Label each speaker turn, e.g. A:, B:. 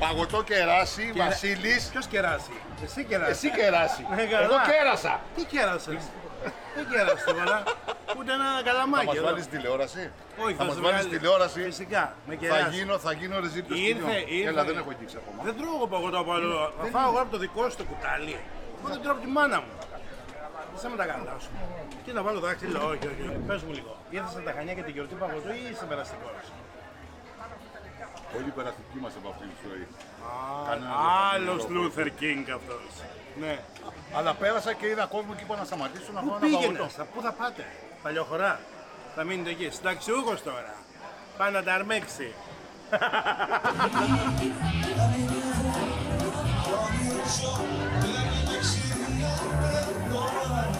A: Παγωτό κεράσι, Βασίλης.
B: Ποιος κεράσει? Εσύ κεράσει.
A: Εσύ κεράσι.
B: Καλά.
A: Εγώ κέρασα.
B: Τι κέρασες? Δεν κέρασε τίποτα. Ούτε ένα
A: Θα
B: καλαμάκι.
A: μας
B: εδώ.
A: βάλεις τηλεόραση.
B: Όχι,
A: Θα μας
B: σε
A: βάλεις
B: βγάλει.
A: τηλεόραση.
B: Φυσικά. Με κεράσει.
A: Θα γίνω ρεζίπτος
B: Ήρθε.
A: Έλα, δεν έχω αγγίξει ακόμα.
B: Δεν τρώω εγώ παγωτό από άλλο. Θα φάω εγώ από το δικό σου το κουτάλι. Εγώ δεν τρώω από τη μάνα μου. Δεν με τα καλά σου. Τι να βάλω δάχτυλο, όχι, όχι. Πες μου λίγο. Ήρθες στα Χανιά για την γιορτή παγωτό ή είσαι περαστικός?
A: Πολύ περαστική μας από αυτή τη ζωή.
B: Άλλος Λούθερ Κίνγκ αυτός. Ναι.
A: Αλλά πέρασα και είδα κόσμο και είπα να σταματήσω να
B: Πού
A: φάω ένα παγωτό.
B: πήγαινες, πού θα πάτε? Παλιοχωρά. Θα μείνετε εκεί. Συνταξιούχος τώρα. Πάει να τα αρμέξει.
C: Show,